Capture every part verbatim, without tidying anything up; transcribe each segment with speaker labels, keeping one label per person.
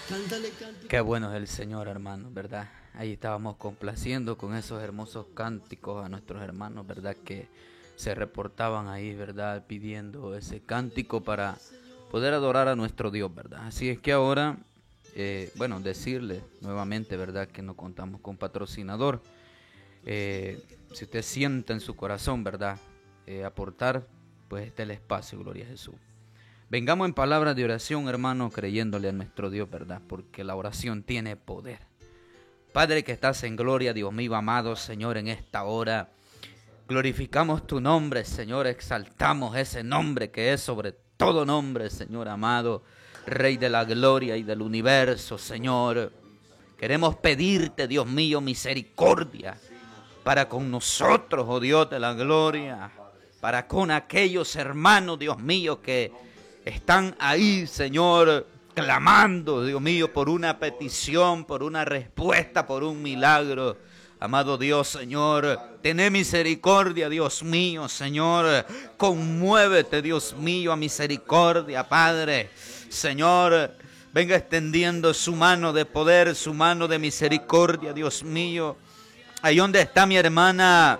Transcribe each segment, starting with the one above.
Speaker 1: Cántale, cántale.
Speaker 2: Qué bueno es el Señor, hermanos, ¿verdad? Ahí estábamos complaciendo con esos hermosos cánticos a nuestros hermanos, ¿verdad? Que se reportaban ahí, ¿verdad? Pidiendo ese cántico para poder adorar a nuestro Dios, ¿verdad? Así es que ahora, eh, bueno, decirle nuevamente, ¿verdad? Que no contamos con patrocinador. Eh, si usted siente en su corazón, ¿verdad? Eh, aportar, pues este es el espacio, gloria a Jesús. Vengamos en palabras de oración, hermano, creyéndole a nuestro Dios, ¿verdad? Porque la oración tiene poder. Padre que estás en gloria, Dios mío, amado Señor, en esta hora glorificamos tu nombre, Señor, exaltamos ese nombre que es sobre todo nombre, Señor amado, Rey de la gloria y del universo, Señor. Queremos pedirte, Dios mío, misericordia para con nosotros, oh Dios de la gloria, para con aquellos hermanos, Dios mío, que están ahí, Señor, clamando, Dios mío, por una petición, por una respuesta, por un milagro. Amado Dios, Señor, ten misericordia, Dios mío, Señor. Conmuévete, Dios mío, a misericordia, Padre. Señor, venga extendiendo su mano de poder, su mano de misericordia, Dios mío. Ahí donde está mi hermana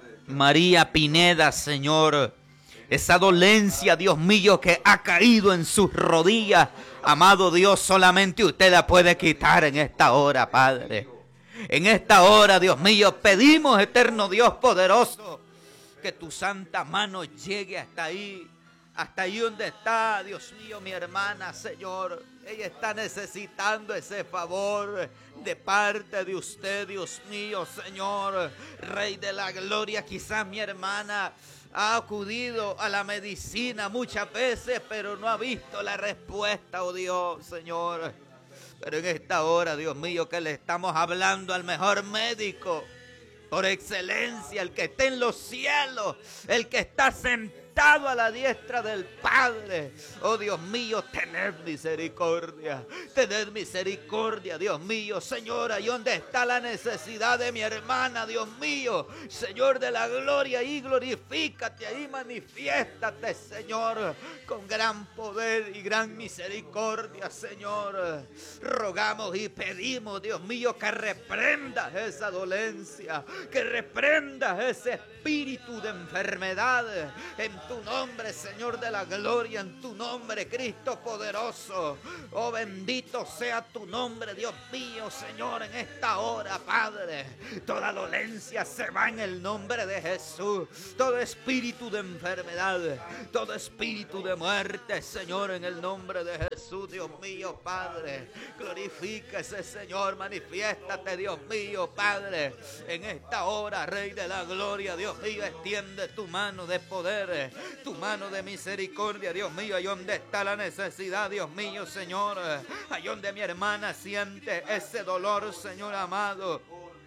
Speaker 2: María Pineda, Señor. Esa dolencia, Dios mío, que ha caído en sus rodillas. Amado Dios, solamente usted la puede quitar en esta hora, Padre. En esta hora, Dios mío, pedimos, eterno Dios poderoso, que tu santa mano llegue hasta ahí. Hasta ahí donde está, Dios mío, mi hermana, Señor. Ella está necesitando ese favor de parte de usted, Dios mío, Señor. Rey de la gloria, quizás mi hermana ha acudido a la medicina muchas veces, pero no ha visto la respuesta, oh Dios, Señor. Pero en esta hora, Dios mío, que le estamos hablando al mejor médico por excelencia, el que está en los cielos, el que está sentado a la diestra del Padre. Oh Dios mío, tened misericordia, tened misericordia, Dios mío, Señor, ahí donde está la necesidad de mi hermana, Dios mío, Señor de la gloria, ahí glorifícate, ahí manifiéstate, Señor, con gran poder y gran misericordia, Señor. Rogamos y pedimos, Dios mío, que reprendas esa dolencia, que reprendas ese espíritu de enfermedad en tu nombre, Señor de la gloria, en tu nombre, Cristo poderoso. Oh, bendito sea tu nombre, Dios mío, Señor, en esta hora, Padre. Toda dolencia se va en el nombre de Jesús. Todo espíritu de enfermedad, todo espíritu de muerte, Señor, en el nombre de Jesús, Dios mío, Padre. Glorifíquese, Señor, manifiéstate, Dios mío, Padre, en esta hora, Rey de la gloria, Dios mío, extiende tu mano de poder, tu mano de misericordia, Dios mío, ahí donde está la necesidad, Dios mío, Señor, ahí donde mi hermana siente ese dolor, Señor amado.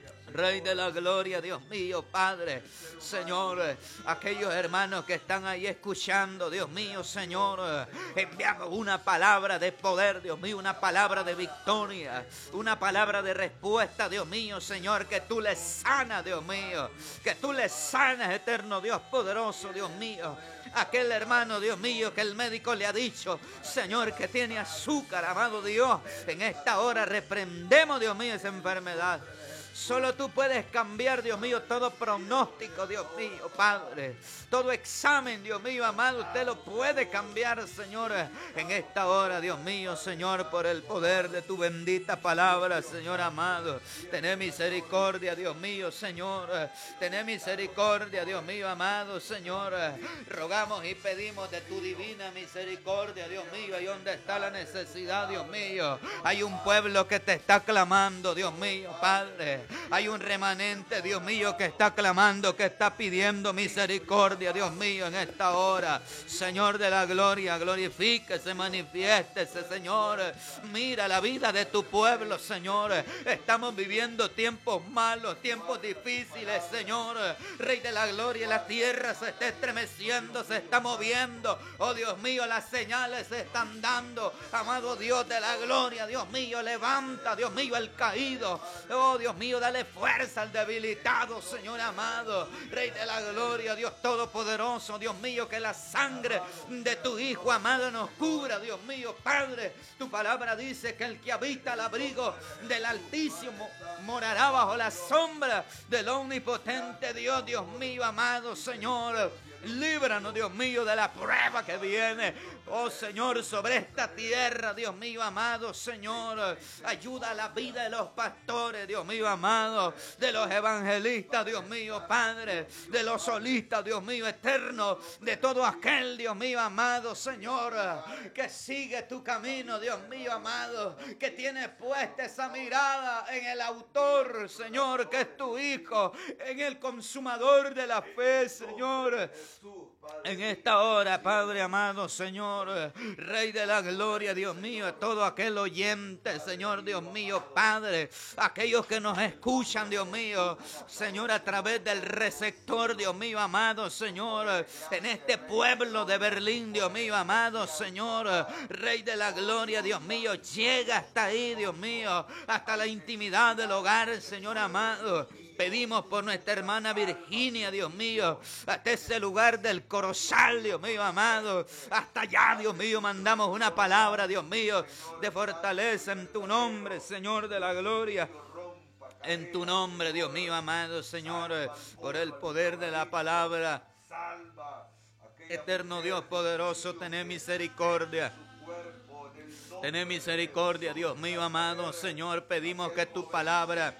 Speaker 2: Rey de la gloria, Dios mío, Padre, Señor, aquellos hermanos que están ahí escuchando, Dios mío, Señor, enviamos una palabra de poder, Dios mío, una palabra de victoria, una palabra de respuesta, Dios mío, Señor, que tú les sanas, Dios mío, que tú les sanas, eterno Dios poderoso, Dios mío. Aquel hermano, Dios mío, que el médico le ha dicho, Señor, que tiene azúcar, amado Dios, en esta hora reprendemos, Dios mío, esa enfermedad. Solo tú puedes cambiar, Dios mío, todo pronóstico, Dios mío, Padre. Todo examen, Dios mío, amado, usted lo puede cambiar, Señor, en esta hora, Dios mío, Señor, por el poder de tu bendita palabra, Señor amado. Tené misericordia, Dios mío, Señor. Tené misericordia, Dios mío, amado, Señor. Rogamos y pedimos de tu divina misericordia, Dios mío, ahí donde está la necesidad, Dios mío. Hay un pueblo que te está clamando, Dios mío, Padre. Hay un remanente, Dios mío, que está clamando, que está pidiendo misericordia, Dios mío, en esta hora. Señor de la gloria, glorifíquese, manifiéstese, Señor. Mira la vida de tu pueblo, Señor. Estamos viviendo tiempos malos, tiempos difíciles, Señor. Rey de la gloria, la tierra se está estremeciendo, se está moviendo. Oh, Dios mío, las señales se están dando. Amado Dios de la gloria, Dios mío, levanta, Dios mío, el caído. Oh, Dios mío, mío, dale fuerza al debilitado, Señor amado. Rey de la gloria, Dios todopoderoso, Dios mío, que la sangre de tu Hijo amado nos cubra, Dios mío, Padre. Tu palabra dice que el que habita al abrigo del Altísimo morará bajo la sombra del omnipotente Dios, Dios mío amado, Señor. Líbranos, Dios mío, de la prueba que viene, oh Señor, sobre esta tierra, Dios mío amado, Señor. Ayuda a la vida de los pastores, Dios mío amado, de los evangelistas, Dios mío, Padre, de los solistas, Dios mío, eterno, de todo aquel, Dios mío amado, Señor, que sigue tu camino, Dios mío amado, que tiene puesta esa mirada en el autor, Señor, que es tu Hijo, en el consumador de la fe, Señor. En esta hora, Padre amado, Señor, Rey de la gloria, Dios mío, a todo aquel oyente, Señor, Dios mío, Padre, aquellos que nos escuchan, Dios mío, Señor, a través del receptor, Dios mío, amado, Señor, en este pueblo de Berlín, Dios mío, amado, Señor, Rey de la gloria, Dios mío, llega hasta ahí, Dios mío, hasta la intimidad del hogar, Señor amado. Pedimos por nuestra hermana Virginia, Dios mío, hasta ese lugar del Corozal, Dios mío, amado. Hasta allá, Dios mío, mandamos una palabra, Dios mío, de fortaleza en tu nombre, Señor de la gloria. En tu nombre, Dios mío, amado, Señor, por el poder de la palabra. Eterno Dios poderoso, tené misericordia. Tené misericordia, Dios mío, amado, Señor. Pedimos que tu palabra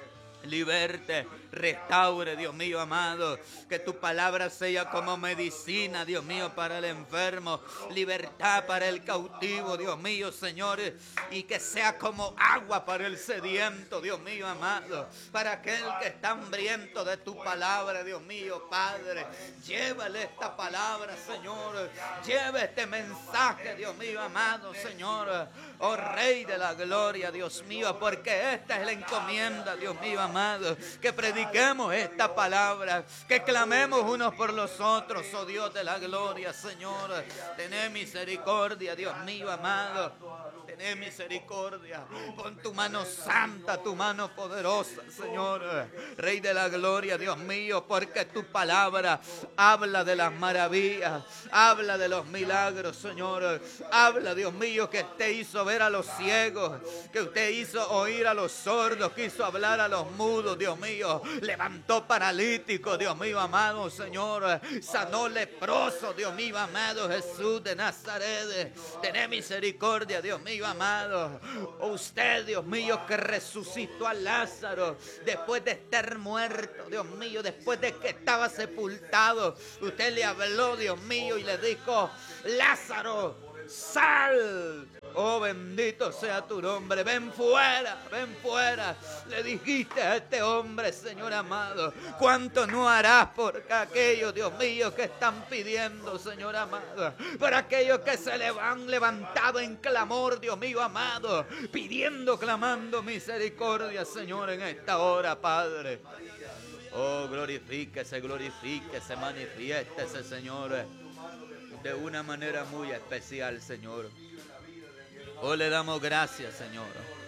Speaker 2: liberte, restaure, Dios mío amado, que tu palabra sea como medicina, Dios mío, para el enfermo, libertad para el cautivo, Dios mío, Señor, y que sea como agua para el sediento, Dios mío amado, para aquel que está hambriento de tu palabra, Dios mío, Padre. Llévale esta palabra, Señor, lleve este mensaje, Dios mío amado, Señor, oh Rey de la gloria, Dios mío, porque esta es la encomienda, Dios mío amado, que prediquemos esta palabra, que clamemos unos por los otros, oh Dios de la gloria, Señor. Tené misericordia, Dios mío amado, tené misericordia. Pon tu mano santa, tu mano poderosa, Señor, Rey de la gloria, Dios mío, porque tu palabra habla de las maravillas, habla de los milagros, Señor. Habla, Dios mío, que usted hizo ver a los ciegos, que usted hizo oír a los sordos, que hizo hablar a los mudos, Dios mío, levantó paralítico, Dios mío amado, Señor, sanó leproso, Dios mío amado, Jesús de Nazaret. Tené misericordia, Dios mío amado. Usted, Dios mío, que resucitó a Lázaro después de estar muerto, Dios mío, después de que estaba sepultado, usted le habló, Dios mío, y le dijo: Lázaro, sal. Oh, bendito sea tu nombre. Ven fuera, ven fuera. Le dijiste a este hombre, Señor amado, cuánto no harás por aquellos, Dios mío, que están pidiendo, Señor amado, por aquellos que se le han levantado en clamor, Dios mío amado, pidiendo, clamando misericordia, Señor, en esta hora, Padre. Oh, glorifíquese, glorifíquese, manifiéstese, Señor, de una manera muy especial, Señor. Oh, le damos gracias, Señor.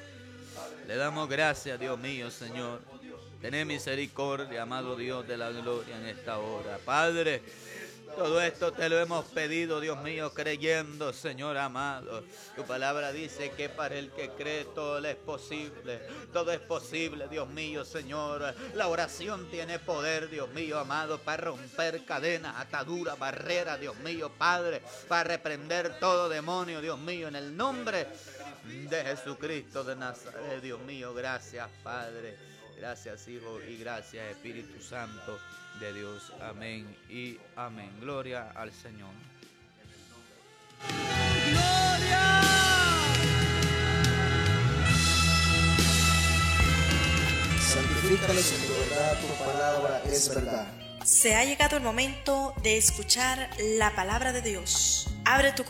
Speaker 2: Le damos gracias, Dios mío, Señor. Tené misericordia, amado Dios de la gloria, en esta hora. Padre, todo esto te lo hemos pedido, Dios mío, creyendo, Señor amado. Tu palabra dice que para el que cree todo le es posible. Todo es posible, Dios mío, Señor. La oración tiene poder, Dios mío amado, para romper cadenas, ataduras, barreras, Dios mío, Padre, para reprender todo demonio, Dios mío, en el nombre de Jesucristo de Nazaret, Dios mío. Gracias, Padre. Gracias, Hijo, y gracias, Espíritu Santo de Dios. Amén y amén. Gloria al Señor. ¡Gloria!
Speaker 1: Santifícalos en tu verdad, tu palabra es verdad.
Speaker 3: Se ha llegado el momento de escuchar la palabra de Dios. Abre tu